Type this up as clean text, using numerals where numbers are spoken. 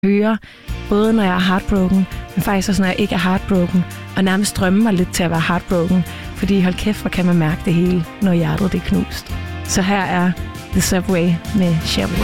høre, både når jeg er heartbroken, men faktisk også når jeg ikke er heartbroken, og nærmest drømme mig lidt til at være heartbroken, fordi hold kæft, hvor kan man mærke det hele, når hjertet det er knust. Så her er The Subway med Shabba